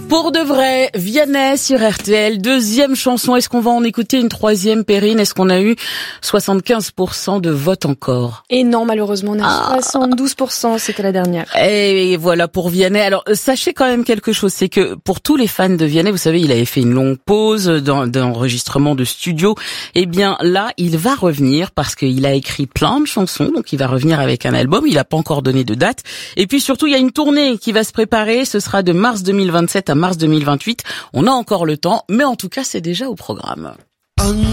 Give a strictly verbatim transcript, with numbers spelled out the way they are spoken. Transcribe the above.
Pour de vrai, Vianney sur R T L, deuxième chanson. Est-ce qu'on va en écouter une troisième, Perrine? Est-ce qu'on a eu soixante-quinze pour cent de vote encore? Et non, malheureusement, on a Ah. soixante-douze pour cent, c'était la dernière. Et voilà pour Vianney. Alors, sachez quand même quelque chose, c'est que pour tous les fans de Vianney, vous savez, il avait fait une longue pause dans, d'enregistrement de studio. Eh bien, là, il va revenir parce qu'il a écrit plein de chansons, donc il va revenir avec un album. Il n'a pas encore donné de date. Et puis surtout, il y a une tournée qui va se préparer. Ce sera de mars deux mille vingt-sept à mars deux mille vingt-huit. On a encore le temps, mais en tout cas, c'est déjà au programme.